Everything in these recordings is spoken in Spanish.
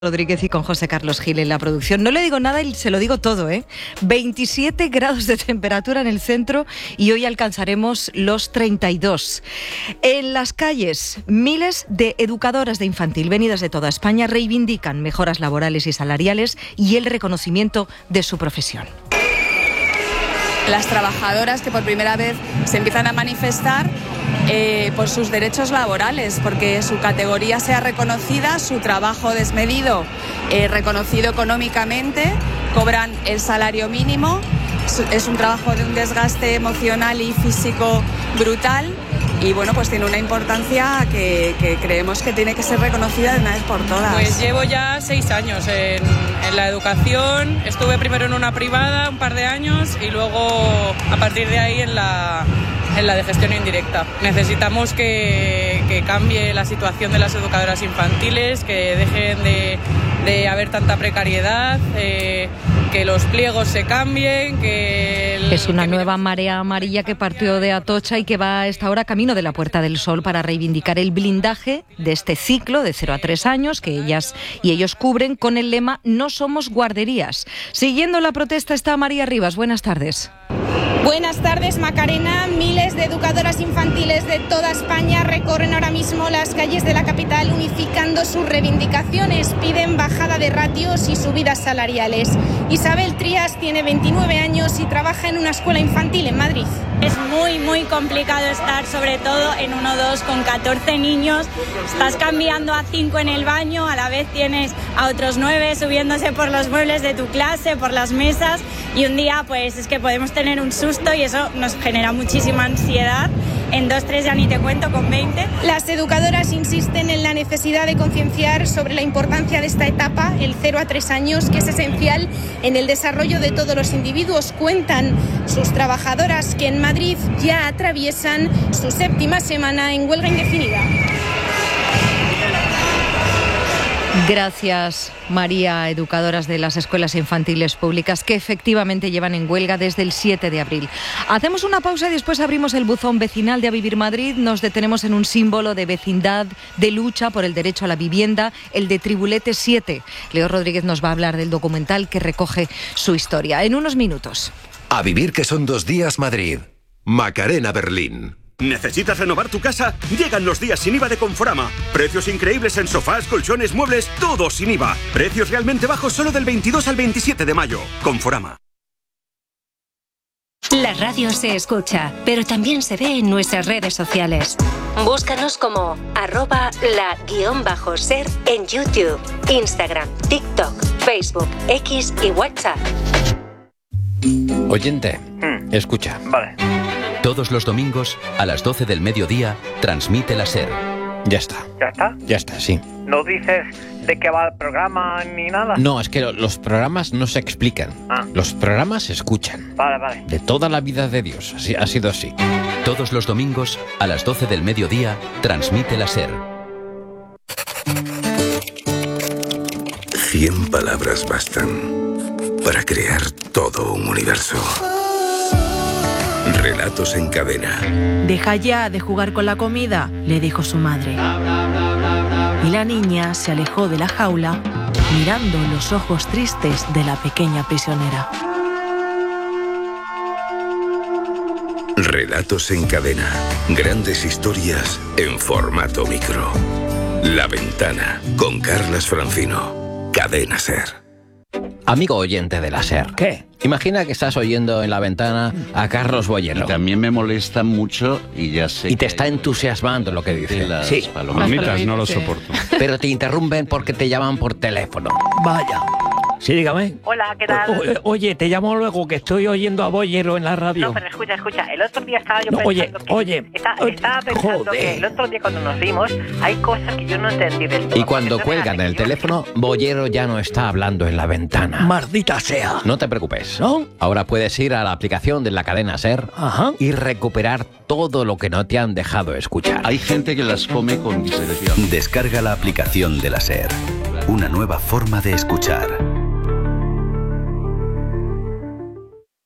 Rodríguez y con José Carlos Gil en la producción. No le digo nada y se lo digo todo, 27 grados de temperatura en el centro y hoy alcanzaremos los 32. En las calles, miles de educadoras de infantil venidas de toda España reivindican mejoras laborales y salariales y el reconocimiento de su profesión. Las trabajadoras que por primera vez se empiezan a manifestar por sus derechos laborales, porque su categoría sea reconocida, su trabajo desmedido reconocido económicamente, cobran el salario mínimo, es un trabajo de un desgaste emocional y físico brutal y bueno, pues tiene una importancia que creemos que tiene que ser reconocida de una vez por todas. Pues llevo ya 6 años en la educación, estuve primero en una privada un par de años y luego a partir de ahí en la de gestión indirecta. Necesitamos que cambie la situación de las educadoras infantiles, que dejen de haber tanta precariedad, que los pliegos se cambien, Es una nueva marea amarilla que partió de Atocha y que va a esta hora camino de la Puerta del Sol para reivindicar el blindaje de este ciclo de 0 a 3 años que ellas y ellos cubren con el lema "No somos guarderías". Siguiendo la protesta está María Rivas. Buenas tardes. Buenas tardes, Macarena. Miles de educadoras infantiles de toda España recorren ahora mismo las calles de la capital unificando sus reivindicaciones. Piden bajada de ratios y subidas salariales. Isabel Trías tiene 29 años y trabaja en una escuela infantil en Madrid. Es muy complicado estar sobre todo en 1-2 con 14 niños. Estás cambiando a 5 en el baño, a la vez tienes a otros 9 subiéndose por los muebles de tu clase, por las mesas y un día pues es que podemos tener un susto y eso nos genera muchísima ansiedad. En 2-3 ya ni te cuento, con 20. Las educadoras insisten en la necesidad de concienciar sobre la importancia de esta etapa, el 0 a 3 años, que es esencial en el desarrollo de todos los individuos. Cuentan sus trabajadoras que en Madrid ya atraviesan su 7ª semana en huelga indefinida. Gracias, María, educadoras de las escuelas infantiles públicas que efectivamente llevan en huelga desde el 7 de abril. Hacemos una pausa y después abrimos el buzón vecinal de A Vivir Madrid. Nos detenemos en un símbolo de vecindad, de lucha por el derecho a la vivienda, el de Tribulete 7. Leo Rodríguez nos va a hablar del documental que recoge su historia. En unos minutos. A Vivir, que son 2 días Madrid. Macarena Berlín. ¿Necesitas renovar tu casa? Llegan los días sin IVA de Conforama. Precios increíbles en sofás, colchones, muebles, todo sin IVA. Precios realmente bajos solo del 22 al 27 de mayo. Conforama. La radio se escucha, pero también se ve en nuestras redes sociales. Búscanos como @la_ser en YouTube, Instagram, TikTok, Facebook, X y WhatsApp. Oyente, escucha. Vale. Todos los domingos, a las 12 del mediodía, transmite la SER. Ya está. ¿Ya está? Ya está, sí. ¿No dices de qué va el programa ni nada? No, es que los programas no se explican. Ah. Los programas se escuchan. Vale. De toda la vida de Dios, así, ha sido así. Todos los domingos, a las 12 del mediodía, transmite la SER. 100 palabras bastan para crear todo un universo. Relatos en cadena. Deja ya de jugar con la comida, le dijo su madre. Y la niña se alejó de la jaula, mirando los ojos tristes de la pequeña prisionera. Relatos en cadena. Grandes historias en formato micro. La Ventana, con Carlas Francino. Cadena SER. Amigo oyente de la SER. ¿Qué? Imagina que estás oyendo en La Ventana a Carlos Boyero. Y también me molesta mucho y ya sé. Y te está entusiasmando lo que dice. Sí. Palomitas no lo soporto. Pero te interrumpen porque te llaman por teléfono. Vaya. Sí, dígame. Hola, ¿qué tal? Oye, te llamo luego que estoy oyendo a Boyero en la radio. No, pero escucha. El otro día estaba yo pensando estaba pensando que el otro día cuando nos vimos hay cosas que yo no entendí del todo. Y cuando cuelgan el teléfono, Boyero ya no está hablando en La Ventana. Maldita sea. No te preocupes. ¿No? Ahora puedes ir a la aplicación de la cadena SER y recuperar todo lo que no te han dejado escuchar. Hay gente que las come con discreción. Descarga la aplicación de la SER. Una nueva forma de escuchar.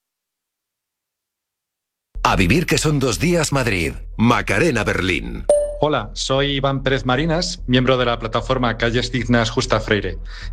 A Vivir, que son 2 días Madrid. Macarena Berlín. Hola, soy Iván Pérez Marinas, miembro de la plataforma Calles Dignas Justa Freire.